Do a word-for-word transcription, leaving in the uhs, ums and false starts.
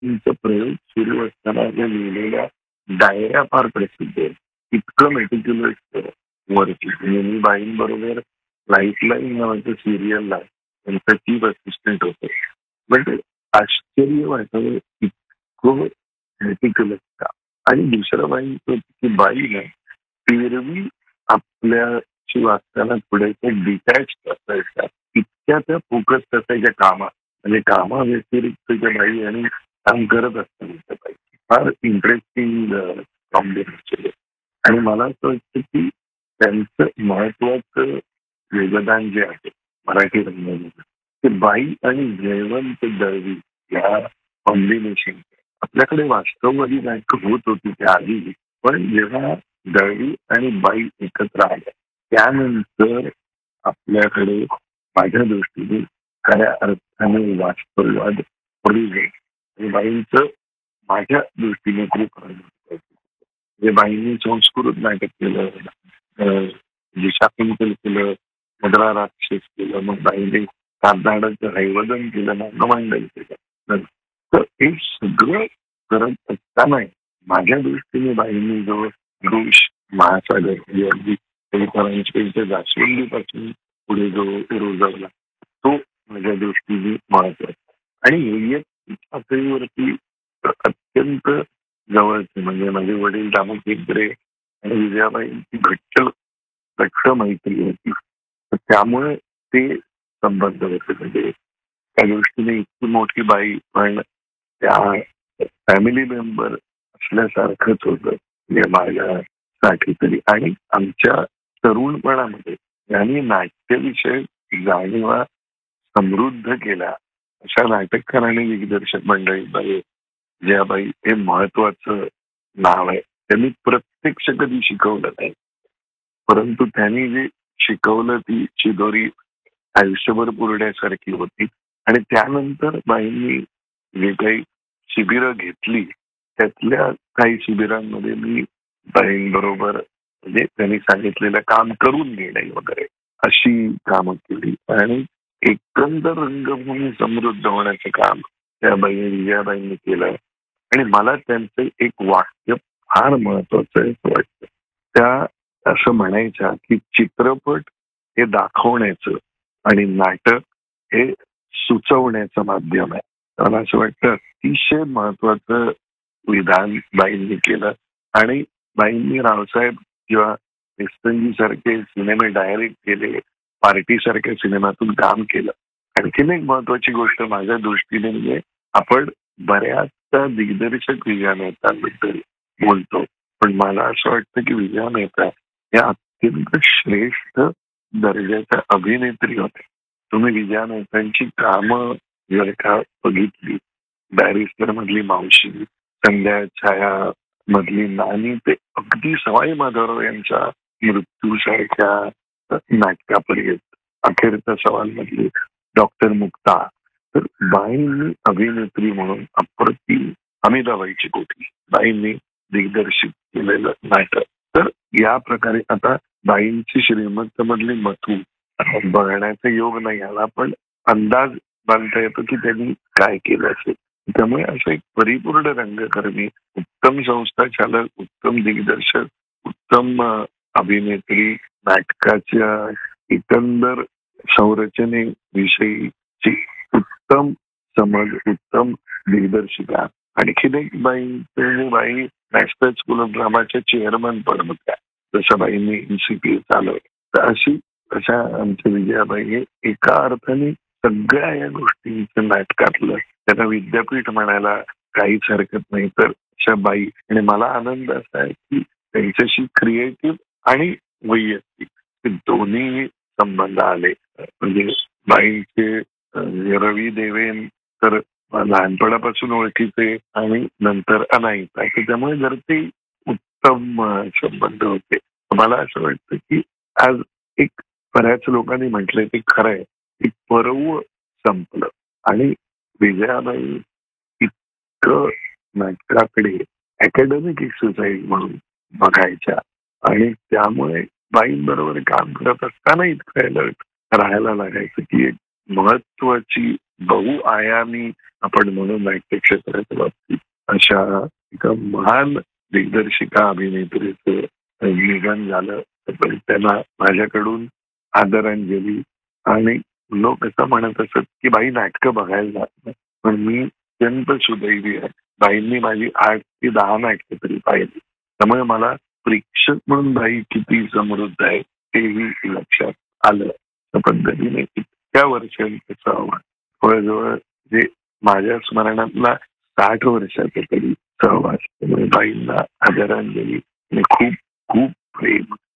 तुमचा प्रयोग सुरू असताना त्या लिहिलेल्या डायऱ्या फार प्रसिद्ध आहेत. इतकं मेटिक्युलस वरती म्हणजे मी बाईंबरोबर लाईफलाईन नावाचं सिरियलला त्यांचा चीफ असिस्टंट होते. म्हणजे आश्चर्य वाटावं इतकं मेटिक्युलस का. आणि दुसरं बाईंचं की बाई ना एरवी आपल्याशी वागताना थोड्याशा डिटॅच असायच्या, इतक्या त्या फोकस असायच्या कामात. म्हणजे कामाव्यतिरिक्त त्या बाई आणि काम करत असताना त्या बाई फार इंटरेस्टिंग कॉम्बिनेशन. आणि मला असं वाटतं की त्यांचं महत्वाचं योगदान जे आहे मराठी रंगभूमीत ते बाई आणि जयवंत दळवी या कॉम्बिनेशन. आपल्याकडे वास्तववादी नाटकं होत होती त्या आधी, पण जेव्हा दळवी आणि बाई एकत्र आल्या त्यानंतर आपल्याकडे माझ्या दृष्टीने खऱ्या अर्थाने वास्तववाद रुजले. आणि बाईंचं माझ्या दृष्टीने खूप म्हणजे बाईंनी संस्कृत नाटक केलं, शाकुंतल केलं, मधुरा राक्षस केलं, मग बाईंनी कांदाडाचं हैवदन केलं, नागमंडल केलं. तर हे सगळं करत असताना माझ्या दृष्टीने बाईंनी जो पुरुष महासागर म्हणजे अगदी कवितांच्या जास्वंदीपासून पुढे जो रोजवला तो माझ्या दृष्टीने महत्वाचा. आणि पातळीवरती अत्यंत जवळचे म्हणजे माझे वडील दामू केंद्रे आणि विजयाबाईंची घट्ट घट्ट मैत्री होती. त्यामुळे ते संबंध होते. म्हणजे त्या दृष्टीने इतकी मोठी बाई पण त्या फॅमिली मेंबर असल्यासारखंच होतं म्हणजे माझ्यासाठी तरी. आणि आमच्या तरुणपणामध्ये यांनी नाट्यविषय जाणीवा समृद्ध केल्या अशा नाटककारांनी दिग्दर्शक मंडळी जयाबाई हे महत्वाचं नाव आहे. त्यांनी प्रत्यक्ष कधी शिकवलं नाही, परंतु त्यांनी जे शिकवलं ती शिदोरी आयुष्यभर पुरण्यासारखी होती. आणि त्यानंतर बाईंनी जे काही शिबिरं घेतली त्यातल्या काही शिबिरांमध्ये मी बाईंबरोबर म्हणजे त्यांनी सांगितलेलं काम करून घेणे वगैरे अशी कामं केली. आणि एकंदर रंगभूमी समृद्ध होण्याचं काम त्या बाई विजयाबाईंनी केलं. आणि मला त्यांचं एक वाक्य फार महत्वाचं आहे असं वाटतं. त्या असं म्हणायच्या की चित्रपट हे दाखवण्याचं आणि नाटक हे सुचवण्याचं माध्यम आहे. मला असं वाटतं अतिशय महत्वाचं विधान बाईंनी केलं. आणि बाईंनी रावसाहेब किंवा वेस्तनजी सारखे सिनेमे डायरेक्ट केले, पार्टी सारख्या सिनेमातून काम केलं. आणखीन एक महत्वाची गोष्ट माझ्या दृष्टीने म्हणजे आपण बऱ्याचदा दिग्दर्शक विजया मेहतांबद्दल बोलतो, पण मला असं वाटतं की विजया मेहता या अत्यंत श्रेष्ठ दर्जाच्या अभिनेत्री होत्या. तुम्ही विजया मेहतांची कामं जर का बघितली, बॅरिस्टर मधली मावशी, संध्या छाया मधली नानी ते अगदी सवाई माधवराव यांच्या मृत्यूसारख्या नाटकापर्यंत, अखेरचा सवाल मधली डॉक्टर मुक्ता. तर बाईंनी अभिनेत्री म्हणून अप्रतिम अमिताबाईची कोठी बाईंनी दिग्दर्शित केलेलं नाटक. तर या प्रकारे आता बाईंची श्रीमंत मधली मथू बघण्याचा योग नाही आला, पण अंदाज बांधता येतो की त्यांनी काय केलं असेल. त्यामुळे असं एक परिपूर्ण रंगकर्मी, उत्तम संस्था चालक, उत्तम दिग्दर्शक, उत्तम अभिनेत्री, नाटकाच्या एकंदर संरचनेविषयीची उत्तम समज, उत्तम दिग्दर्शिका. आणखीन एक बाई बाई नॅशनल स्कूल ऑफ ड्रामाच्या चेअरमन पण होत्या, जशा बाईंनी इन्स्टिट्यूट चालवलं. तर अशी अशा आमच्या विजयाबाई हे एका अर्थाने सगळ्या या गोष्टींचं नाटकातलं त्यांना विद्यापीठ म्हणायला काहीच हरकत नाही. तर अशा बाई आणि मला आनंद असा आहे की त्यांच्याशी क्रिएटिव्ह आणि वैयक्तिक दोन्ही संबंध आले. म्हणजे बाईंचे रवी देवेन तर लहानपणापासून ओळखीचे आणि नंतर अनायिता, त्यामुळे जर ते उत्तम संबंध होते. मला असं वाटतं की आज एक बऱ्याच लोकांनी म्हटलंय ते खरं आहे की पर्व संपलं आणि विजयाबाई इतकं नाटकाकडे अकॅडमिक एक्सरसाइज म्हणून बघायच्या. आणि त्यामुळे बाईंबरोबर काम करत असताना इतकं अलर्ट राहायला लागायचं की एक महत्वाची बहुआयामी आपण म्हणून नाट्य क्षेत्राच्या बाबतीत अशा एका महान दिग्दर्शिका अभिनेत्रीचं निधन झालं. तर त्यांना माझ्याकडून आदरांजली. आणि लोक असं म्हणत असत की बाई नाटकं बघायला जात नाही, पण मी अत्यंत सुदैवी आहे. बाईंनी माझी आठ ते दहा नाटकं तरी पाहिली. त्यामुळे मला प्रेक्षक म्हणून बाई किती समृद्ध आहे तेही लक्षात आलं. त्या पद्धतीने इतक्या वर्षांचा सहवास, जवळजवळ जे माझ्या स्मरणातला साठ वर्षाचा तरी सहवास. त्यामुळे बाईंना आदरांजली आणि खूप खूप प्रेम.